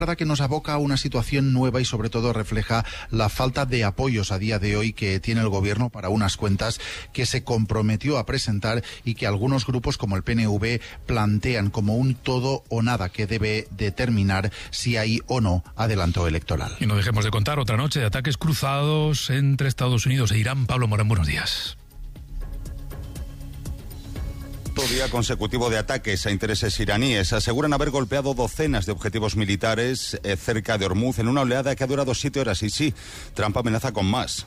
que nos aboca a una situación nueva y sobre todo refleja la falta de apoyos a día de hoy que tiene el gobierno para unas cuentas que se comprometió a presentar y que algunos grupos como el PNV plantean como un todo o nada que debe determinar si hay o no adelanto electoral. Y no dejemos de contar otra noche de ataques cruzados entre Estados Unidos e Irán. Pablo Morán, buenos días. Día consecutivo de ataques a intereses iraníes. Aseguran haber golpeado docenas de objetivos militares cerca de Hormuz en una oleada que ha durado 7 horas. Y sí, Trump amenaza con más.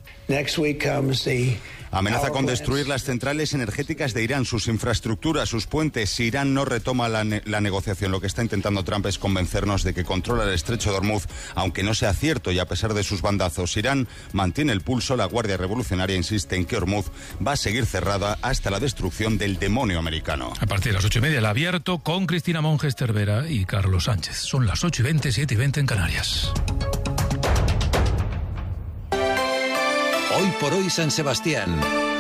Amenaza con destruir las centrales energéticas de Irán, sus infraestructuras, sus puentes. Si Irán no retoma la negociación, lo que está intentando Trump es convencernos de que controla el estrecho de Hormuz, aunque no sea cierto y a pesar de sus bandazos. Irán mantiene el pulso. La Guardia Revolucionaria insiste en que Hormuz va a seguir cerrada hasta la destrucción del demonio americano. A partir de las 8:30 el abierto con Cristina Monges Cervera y Carlos Sánchez. Son las 8:20, 7:20 en Canarias. Hoy por hoy San Sebastián.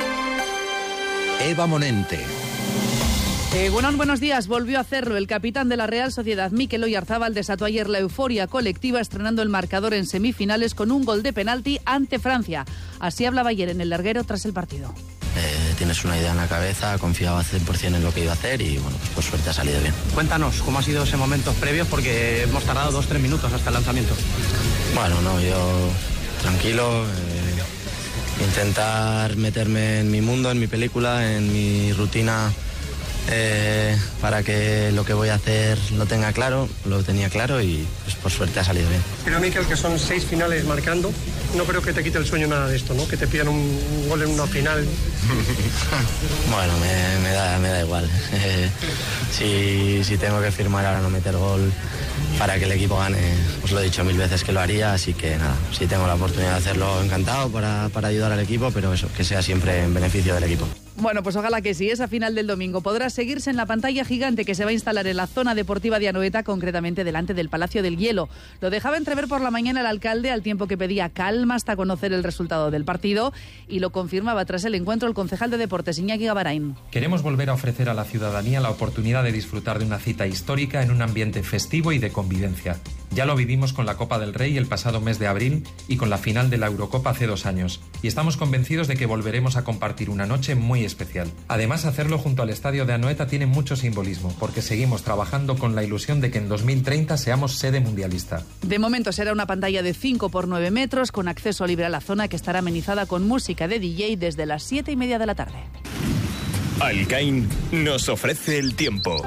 Eva Monente. Buenos días. Volvió a hacerlo. El capitán de la Real Sociedad, Mikel Oyarzábal, desató ayer la euforia colectiva estrenando el marcador en semifinales con un gol de penalti ante Francia. Así hablaba ayer en el larguero tras el partido. Tienes una idea en la cabeza, confiaba 100% en lo que iba a hacer y bueno, pues por suerte ha salido bien. Cuéntanos cómo ha sido ese momento previos porque hemos tardado 2-3 minutos hasta el lanzamiento. Bueno, no, yo tranquilo, intentar meterme en mi mundo, en mi película, en mi rutina, para que lo que voy a hacer lo tenga claro, lo tenía claro y pues por suerte ha salido bien. Pero Mikel, que son 6 finales marcando, no creo que te quite el sueño nada de esto, ¿no? Que te pidan un gol en una final. Bueno, me da igual. Si tengo que firmar ahora no meter gol para que el equipo gane, os lo he dicho 1000 veces que lo haría, así que nada, si tengo la oportunidad de hacerlo, encantado para ayudar al equipo, pero eso, que sea siempre en beneficio del equipo. Bueno, pues ojalá que sí, esa final del domingo podrá seguirse en la pantalla gigante que se va a instalar en la zona deportiva de Anoeta, concretamente delante del Palacio del Hielo. Lo dejaba entrever por la mañana el alcalde al tiempo que pedía calma hasta conocer el resultado del partido y lo confirmaba tras el encuentro el concejal de Deportes, Iñaki Gabarain. Queremos volver a ofrecer a la ciudadanía la oportunidad de disfrutar de una cita histórica en un ambiente festivo y de convivencia. Ya lo vivimos con la Copa del Rey el pasado mes de abril y con la final de la Eurocopa hace 2 años. Y estamos convencidos de que volveremos a compartir una noche muy especial. Además, hacerlo junto al estadio de Anoeta tiene mucho simbolismo, porque seguimos trabajando con la ilusión de que en 2030 seamos sede mundialista. De momento será una pantalla de 5 por 9 metros con acceso libre a la zona que estará amenizada con música de DJ desde las 7:30 de la tarde. Alcain nos ofrece el tiempo.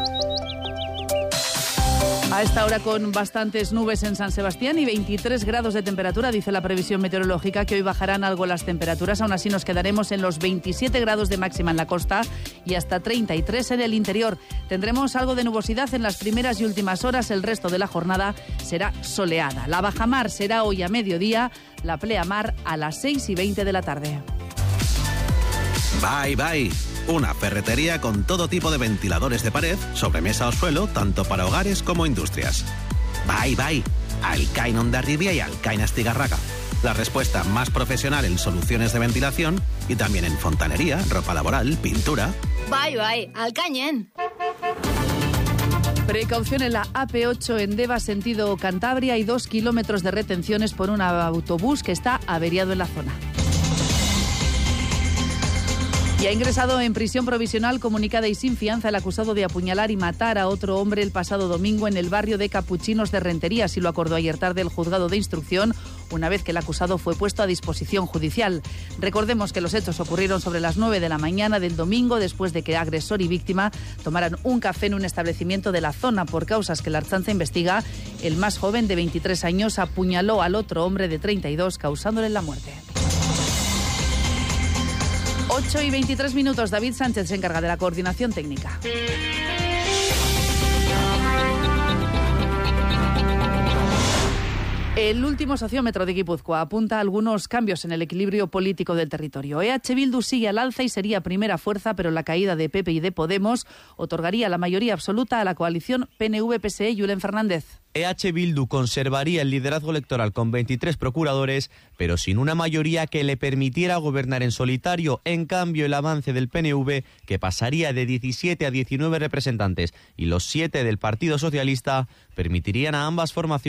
A esta hora con bastantes nubes en San Sebastián y 23 grados de temperatura, dice la previsión meteorológica que hoy bajarán algo las temperaturas, aún así nos quedaremos en los 27 grados de máxima en la costa y hasta 33 en el interior. Tendremos algo de nubosidad en las primeras y últimas horas, el resto de la jornada será soleada. La bajamar será hoy a mediodía, la pleamar a las 6:20 de la tarde. Bye Bye, una ferretería con todo tipo de ventiladores de pared, sobremesa o suelo, tanto para hogares como industrias. Bye Bye, Alcain Hondarribia y Alcain Astigarraga. La respuesta más profesional en soluciones de ventilación y también en fontanería, ropa laboral, pintura. Bye Bye, Alcañen. Precaución en la AP8 en Deva, sentido Cantabria. Hay 2 kilómetros de retenciones por un autobús que está averiado en la zona. Y ha ingresado en prisión provisional comunicada y sin fianza el acusado de apuñalar y matar a otro hombre el pasado domingo en el barrio de Capuchinos de Rentería. Así lo acordó ayer tarde el juzgado de instrucción, una vez que el acusado fue puesto a disposición judicial. Recordemos que los hechos ocurrieron sobre las 9 de la mañana del domingo, después de que agresor y víctima tomaran un café en un establecimiento de la zona. Por causas que la Ertzaintza investiga, el más joven de 23 años apuñaló al otro hombre de 32, causándole la muerte. 8:23, David Sánchez se encarga de la coordinación técnica. El último sociómetro de Guipúzcoa apunta a algunos cambios en el equilibrio político del territorio. EH Bildu sigue al alza y sería primera fuerza, pero la caída de PP y de Podemos otorgaría la mayoría absoluta a la coalición PNV-PSE. Julen Fernández. EH Bildu conservaría el liderazgo electoral con 23 procuradores, pero sin una mayoría que le permitiera gobernar en solitario. En cambio, el avance del PNV, que pasaría de 17 a 19 representantes, y los 7 del Partido Socialista, permitirían a ambas formaciones